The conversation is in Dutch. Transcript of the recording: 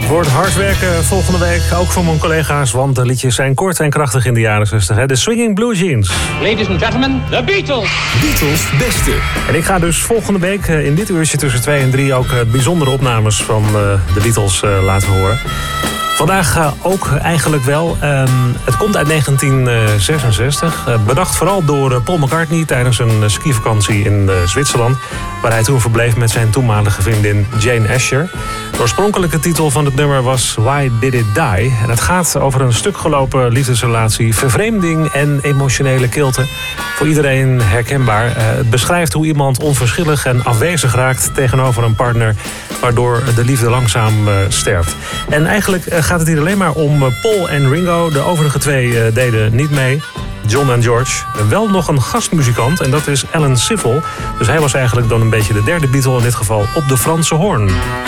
Wordt hard werken volgende week, ook voor mijn collega's, want de liedjes zijn kort en krachtig in de jaren 60. Hè? De Swinging Blue Jeans. Ladies and gentlemen, the Beatles. Beatles beste. En ik ga dus volgende week in dit uurtje tussen 2 en 3 ook bijzondere opnames van de Beatles laten horen. Vandaag ook eigenlijk wel. Het komt uit 1966. Bedacht vooral door Paul McCartney tijdens een skivakantie in Zwitserland, waar hij toen verbleef met zijn toenmalige vriendin Jane Asher. De oorspronkelijke titel van het nummer was Why Did It Die? En het gaat over een stuk gelopen liefdesrelatie, vervreemding en emotionele kilte. Voor iedereen herkenbaar. Het beschrijft hoe iemand onverschillig en afwezig raakt tegenover een partner, waardoor de liefde langzaam sterft. En eigenlijk gaat het hier alleen maar om Paul en Ringo. De overige twee deden niet mee. John en George. Wel nog een gastmuzikant en dat is Alan Civil. Dus hij was eigenlijk dan een beetje de derde Beatle in dit geval op de Franse hoorn.